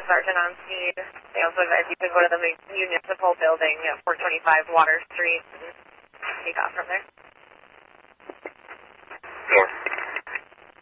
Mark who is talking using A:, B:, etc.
A: sergeant on scene. They also advise you to go to the municipal building at 425 Water Street and take off from there.